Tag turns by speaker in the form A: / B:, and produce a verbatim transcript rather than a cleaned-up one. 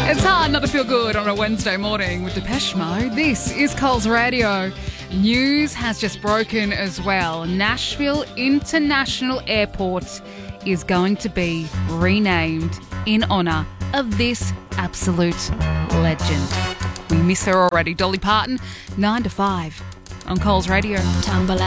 A: It's hard not to feel good on a Wednesday morning with Depeche Mode. This is Coles Radio. News has just broken as well. Nashville International Airport is going to be renamed in honour of this absolute legend. We miss her already. Dolly Parton, nine to five on Coles Radio.
B: Tumble